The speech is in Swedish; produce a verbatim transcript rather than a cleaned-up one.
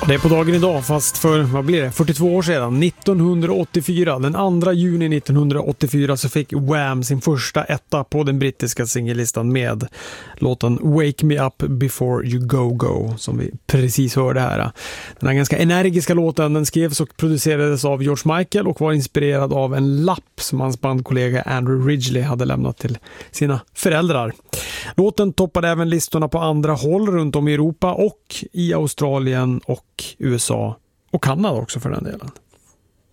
Det är på dagen idag, fast för, vad blir det, fyrtiotvå år sedan, nittonhundraåttiofyra, den andra juni nittonhundraåttiofyra, så fick Wham sin första etta på den brittiska singellistan med låten Wake Me Up Before You Go Go, som vi precis hörde här. Den här ganska energiska låten, den skrevs och producerades av George Michael och var inspirerad av en lapp som hans bandkollega Andrew Ridgeley hade lämnat till sina föräldrar. Låten toppade även listorna på andra håll runt om i Europa och i Australien och U S A och Kanada också för den delen.